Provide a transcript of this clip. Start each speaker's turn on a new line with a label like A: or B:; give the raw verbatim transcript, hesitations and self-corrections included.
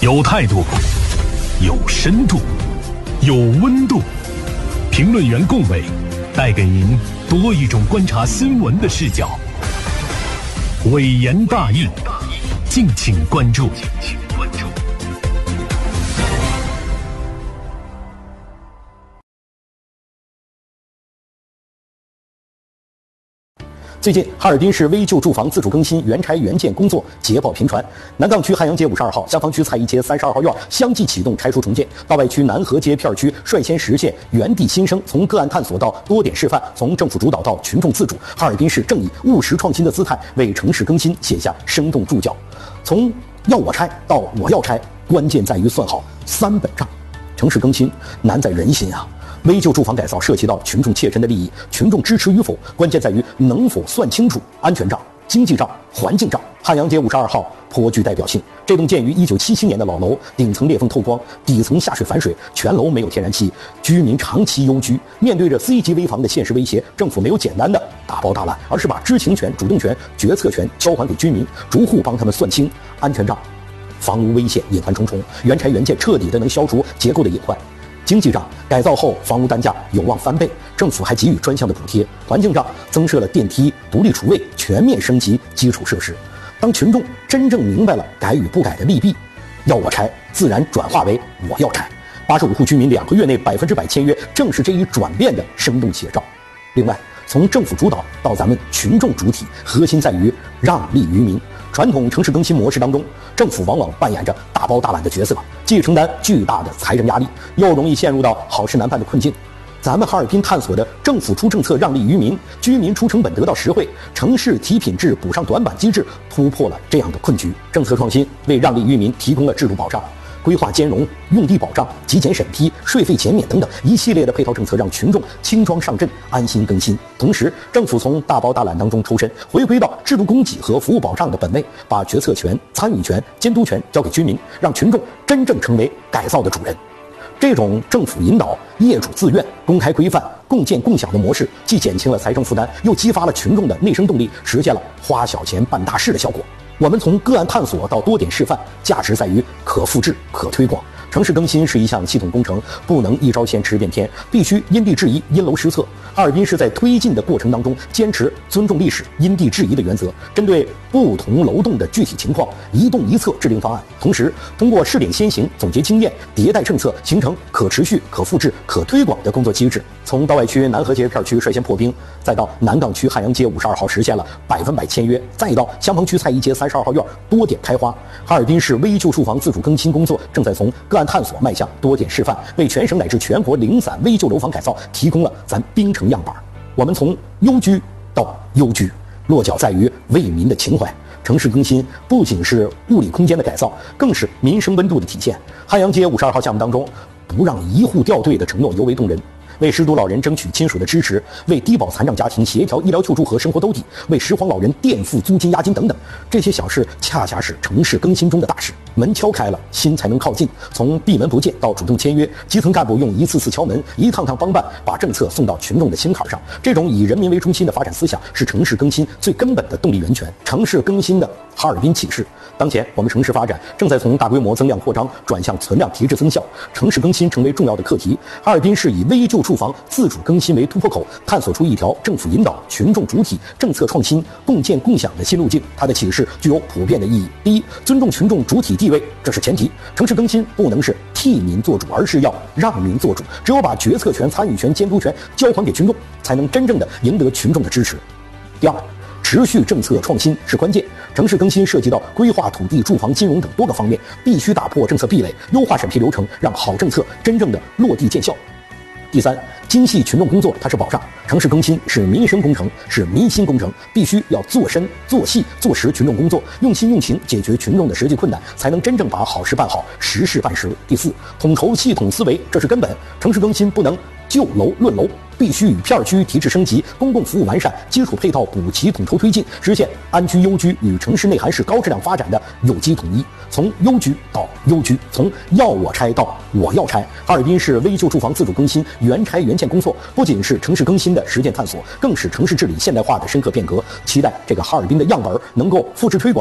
A: 有态度，有深度，有温度。评论员共伟带给您多一种观察新闻的视角。伟言大义，敬请关注。
B: 最近，哈尔滨市危旧住房自主更新、原拆原建工作捷报频传。南岗区汉阳街五十二号、香坊区蔡一街三十二号院相继启动拆除重建，道外区南河街片区率先实现原地新生。从个案探索到多点示范，从政府主导到群众自主，哈尔滨市正以务实创新的姿态为城市更新写下生动注脚。从要我拆到我要拆，关键在于算好三本账。城市更新难在人心啊！危旧住房改造涉及到群众切身的利益，群众支持与否，关键在于能否算清楚安全账、经济账、环境账。汉阳街五十二号颇具代表性，这栋建于一九七七年的老楼，顶层裂缝透光，底层下水反水，全楼没有天然气，居民长期忧居。面对着 C 级危房的现实威胁，政府没有简单的大包大揽，而是把知情权、主动权、决策权交还给居民，逐户帮他们算清安全账。房屋危险隐患重重，原拆原建彻底的能消除结构的隐患。经济账改造后房屋单价有望翻倍，政府还给予专项的补贴。环境账增设了电梯、独立厨卫，全面升级基础设施。当群众真正明白了改与不改的利弊，要我拆自然转化为我要拆。八十五户居民两个月内百分之百签约，正是这一转变的生动写照。另外，从政府主导到咱们群众主体，核心在于让利于民。传统城市更新模式当中，政府往往扮演着大包大揽的角色，既承担巨大的财政压力，又容易陷入到好事难办的困境。咱们哈尔滨探索的政府出政策让利于民，居民出成本得到实惠，城市提品质补上短板机制突破了这样的困局。政策创新为让利于民提供了制度保障。规划兼容、用地保障、极简审批、税费减免等等一系列的配套政策，让群众轻装上阵，安心更新。同时，政府从大包大揽当中抽身，回归到制度供给和服务保障的本位，把决策权、参与权、监督权交给居民，让群众真正成为改造的主人。这种政府引导、业主自愿、公开规范、共建共享的模式，既减轻了财政负担，又激发了群众的内生动力，实现了花小钱办大事的效果。我们从个案探索到多点示范，价值在于可复制、可推广。城市更新是一项系统工程，不能一招鲜吃遍天，必须因地制宜、因楼施策。哈尔滨市在推进的过程当中，坚持尊重历史、因地制宜的原则，针对不同楼栋的具体情况，一栋一策制定方案。同时，通过试点先行、总结经验、迭代政策，形成可持续、可复制、可推广的工作机制。从道外区南河街片区率先破冰，再到南岗区汉阳街五十二号实现了百分百签约，再到香坊区蔡一街三十二号院多点开花。哈尔滨市危旧住房自主更新工作正在从个案探索迈向多点示范，为全省乃至全国零散危旧楼房改造提供了咱冰城样板。我们从优居到优居，落脚在于为民的情怀。城市更新不仅是物理空间的改造，更是民生温度的体现。汉阳街五十二号项目当中，不让一户掉队的承诺尤为动人。为失独老人争取亲属的支持，为低保残障家庭协调医疗救助和生活兜底，为拾荒老人垫付租金押金等等，这些小事恰恰是城市更新中的大事。门敲开了，心才能靠近。从闭门不见到主动签约，基层干部用一次次敲门、一趟趟帮办，把政策送到群众的心坎上。这种以人民为中心的发展思想，是城市更新最根本的动力源泉。城市更新的哈尔滨启示。当前，我们城市发展正在从大规模增量扩张转向存量提质增效，城市更新成为重要的课题。哈尔滨市以危旧住房自主更新为突破口，探索出一条政府引导、群众主体、政策创新、共建共享的新路径。它的启示具有普遍的意义。第一，尊重群众主体地位，这是前提。城市更新不能是替民做主，而是要让民做主。只有把决策权、参与权、监督权交还给群众，才能真正的赢得群众的支持。第二，持续政策创新是关键。城市更新涉及到规划、土地、住房、金融等多个方面，必须打破政策壁垒，优化审批流程，让好政策真正的落地见效。第三，精细群众工作它是保障。城市更新是民生工程，是民心工程，必须要做深、做细、做实群众工作，用心用情解决群众的实际困难，才能真正把好事办好，实事办实。第四，统筹系统思维，这是根本。城市更新不能就楼论楼，必须与片区提质升级、公共服务完善、基础配套补齐统筹推进，实现安居优居与城市内涵市高质量发展的有机统一。从优居到优居，从要我拆到我要拆，哈尔滨市危旧住房自主更新、原拆原建工作不仅是城市更新的实践探索，更是城市治理现代化的深刻变革。期待这个哈尔滨的样本能够复制推广。